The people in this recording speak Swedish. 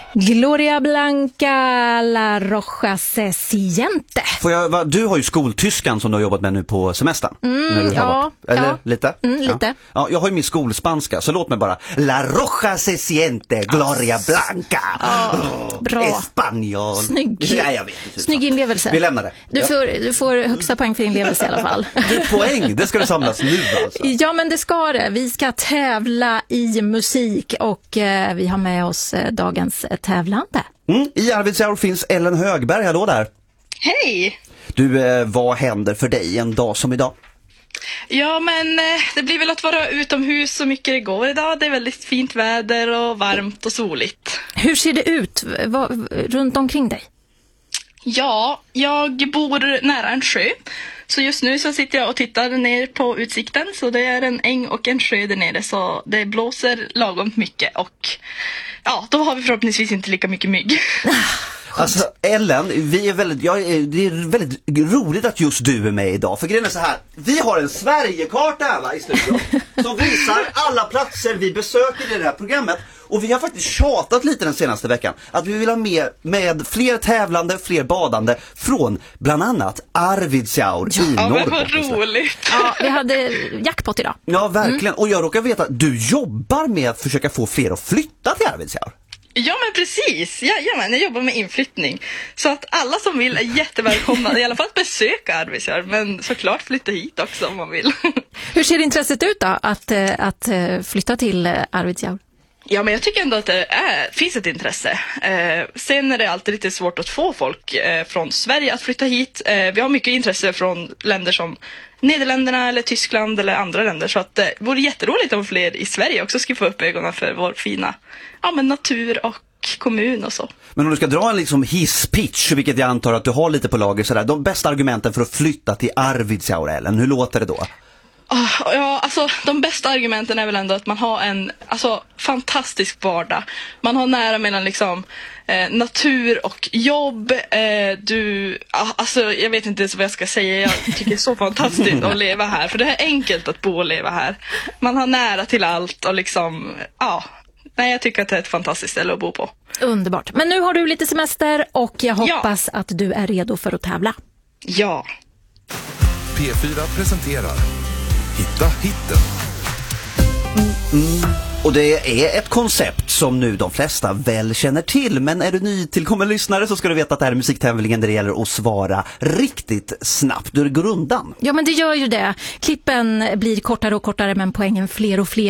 Gloria Blanca, La Roja se siente. Du har ju skoltyskan som du har jobbat med nu på semestern. Lite? Lite. Ja, jag har ju min skolspanska, så låt mig bara. La Roja se siente, Gloria Blanca. Bra. Espanol. Snygg. Ja, jag vet inte. Snygg inlevelse. Vi lämnar det. Du får högsta poäng för inlevelse i alla fall. Poäng, det ska det samlas nu alltså. Ja, men det ska det. Vi ska tävla i musik och vi har med oss dagens tävlande. I Arvidsjaur finns Ellen Högberg, hallå där. Hej! Du, vad händer för dig en dag som idag? Ja, men det blir väl att vara utomhus så mycket det går idag. Det är väldigt fint väder och varmt och soligt. Hur ser det ut runt omkring dig? Ja, jag bor nära en sjö. Så just nu så sitter jag och tittar ner på utsikten. Så det är en äng och en sjö där nere. Så det blåser lagom mycket. Och ja, då har vi förhoppningsvis inte lika mycket mygg. Alltså Ellen, det är väldigt roligt att just du är med idag. För grejen är så här, vi har en Sverigekarta alla i studion som visar alla platser vi besöker i det här programmet. Och vi har faktiskt tjatat lite den senaste veckan att vi vill ha med fler tävlande, fler badande från bland annat Arvidsjaur i Norrbotten. Ja, men vad roligt. Ja, vi hade jackpot idag. Ja, verkligen. Och jag råkar veta att du jobbar med att försöka få fler att flytta till Arvidsjaur. Ja, men precis. Jag jobbar med inflyttning. Så att alla som vill är jättevälkomna i alla fall att besöka Arvidsjaur. Men såklart flytta hit också om man vill. Hur ser intresset ut då att flytta till Arvidsjaur? Ja, men jag tycker ändå att det finns ett intresse. Sen är det alltid lite svårt att få folk från Sverige att flytta hit. Vi har mycket intresse från länder som Nederländerna eller Tyskland eller andra länder. Så att det vore jätteroligt om fler i Sverige också skulle få upp ögonen för vår fina natur och kommun och så. Men om du ska dra en hisspitch, vilket jag antar att du har lite på lager sådär, de bästa argumenten för att flytta till Arvidsjaur, Ellen, hur låter det då? Ja, alltså de bästa argumenten är väl ändå att man har en fantastisk vardag. Man har nära mellan natur och jobb. Jag vet inte ens vad jag ska säga. Jag tycker det är så fantastiskt att leva här. För det är enkelt att bo och leva här. Man har nära till allt och jag tycker att det är ett fantastiskt ställe att bo på. Underbart. Men nu har du lite semester och jag hoppas att du är redo för att tävla. Ja. P4 presenterar Hitta hitten. Och det är ett koncept som nu de flesta väl känner till. Men är du nytillkommen lyssnare så ska du veta att det här är musiktävlingen där det gäller att svara riktigt snabbt. Du går undan. Ja, men det gör ju det. Klippen blir kortare och kortare men poängen fler och fler.